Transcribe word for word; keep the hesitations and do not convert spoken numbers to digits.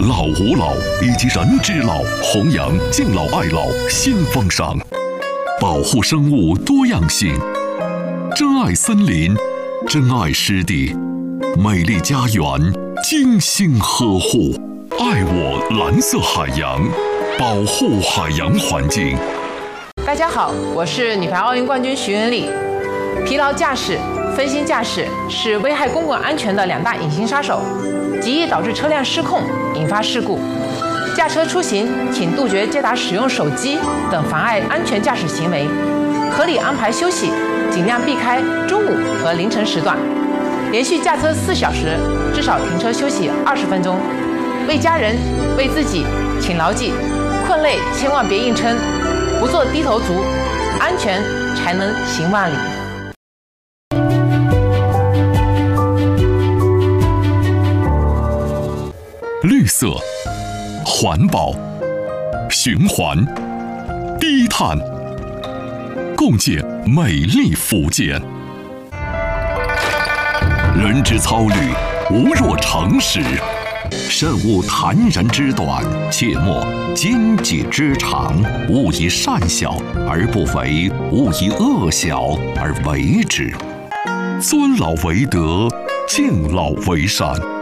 老吾老以及人之老，弘扬敬老爱老新风尚，保护生物多样性，珍爱森林，珍爱湿地，美丽家园精心呵护，爱我蓝色海洋，保护海洋环境。 大家好，我是女排奥运冠军徐文丽。疲劳驾驶、分心驾驶是危害公共安全的两大隐形杀手，极易导致车辆失控，引发事故。驾车出行，请杜绝接打使用手机等妨碍安全驾驶行为，合理安排休息，尽量避开中午和凌晨时段。连续驾车四小时，至少停车休息二十分钟。为家人、为自己，请牢记：困累千万别硬撑，不做低头族，安全才能行万里。 绿色、环保、循环、低碳，共建美丽福建。人之操虑，无若成实。慎勿谈人之短，切莫奸己之长。勿以善小而不为，勿以恶小而为之。尊老为德，敬老为善。